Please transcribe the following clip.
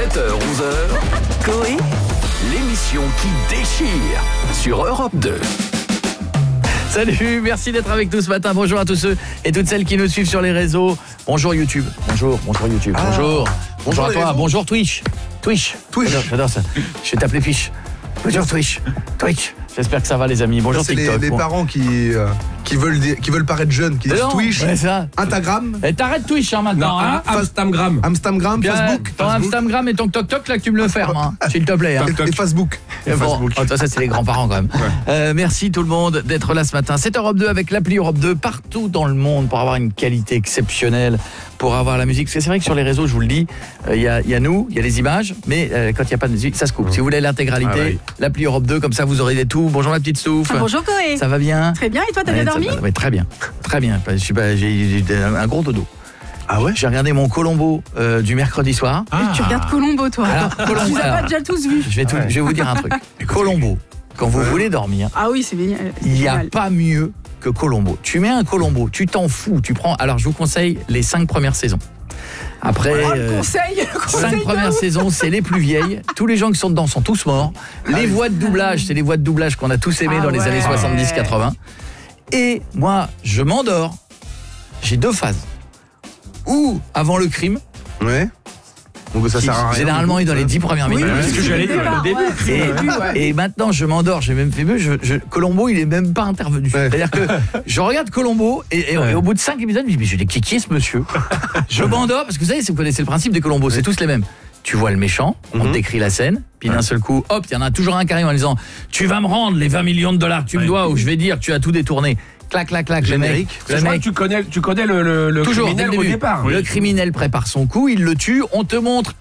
7h-11h, Coé, l'émission qui déchire sur Europe 2. Salut, merci d'être avec nous ce matin. Bonjour à tous ceux et toutes celles qui nous suivent sur les réseaux. Bonjour YouTube. Bonjour YouTube. Bonjour à toi. Bonjour Twitch. J'adore ça. Je vais t'appeler Fiche. Bonjour Twitch. J'espère que ça va les amis. Bonjour c'est TikTok. les parents qui veulent paraître jeunes, qui disent Twitch, ouais, ça. Instagram. Et t'arrêtes Twitch maintenant. Instagram, Facebook. Ton Instagram et ton TikTok là que tu me le fermes, s'il te plaît. Et Facebook. Bon, ça c'est les grands-parents quand même. Merci tout le monde d'être là ce matin. C'est Europe 2 avec l'appli Europe 2 partout dans le monde pour avoir une qualité exceptionnelle, pour avoir la musique. Parce que c'est vrai que sur les réseaux, je vous le dis, il y a nous, il y a les images, mais quand il n'y a pas de musique, ça se coupe. Si vous voulez l'intégralité, l'appli Europe 2, comme ça vous aurez des tout. Bonjour ma petite Souf. Bonjour Coé. Ça va bien? Très bien, et toi t'as bien dormi? Oui, très bien. J'ai un gros dodo. Ah ouais? J'ai regardé mon Colombo du mercredi soir. Et tu regardes Colombo toi? Tu les as pas déjà tous vus? Je vais vous dire un truc. Colombo, quand vous voulez dormir, ah oui, c'est génial. Il n'y a pas mieux que Colombo. Tu mets un Colombo, tu t'en fous, tu prends. Alors je vous conseille les 5 premières saisons. Après, le conseil 5 premières saisons, c'est les plus vieilles. Tous les gens qui sont dedans sont tous morts. Les voix de doublage, c'est les voix de doublage qu'on a tous aimées dans les années 70-80. Et moi, je m'endors. J'ai 2 phases. Ou avant le crime. Ouais. Donc ça sert à rien. Généralement, il est dans les 10 premières minutes. Oui, ce que j'allais dire au début. Et maintenant, je m'endors. J'ai même fait mieux. Colombo, il est même pas intervenu. Ouais. C'est-à-dire que je regarde Colombo et au bout de 5 épisodes, je me dis, mais qui est ce monsieur? Je m'endors parce que vous savez, vous connaissez le principe des Colombo, c'est tous les mêmes. Tu vois le méchant, on te décrit la scène, puis d'un seul coup, hop, il y en a toujours un qui arrive en disant tu vas me rendre les 20 millions de dollars que tu me dois, ou je vais dire tu as tout détourné. Clac, générique. Je crois que tu connais le toujours, criminel au départ. Le criminel prépare son coup, il le tue, on te montre